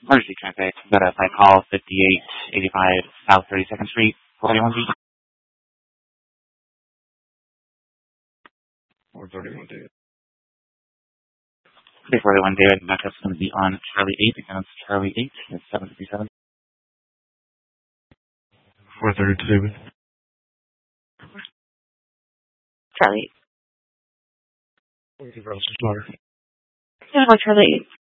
Emergency traffic. We've got a site call 5885 South 32nd Street. 431 David. 431 David. Backup's going to be on Charlie 8 against Charlie 8. It's 757. 432 David. Charlie 8. Thank you, Brother Slaughter. Yeah, Charlie 8.